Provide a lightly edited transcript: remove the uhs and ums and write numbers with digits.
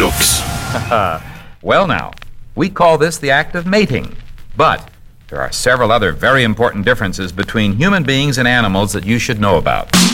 Brooks. Well now, we call this the act of mating, but there are several other very important differences between human beings and animals that you should know about.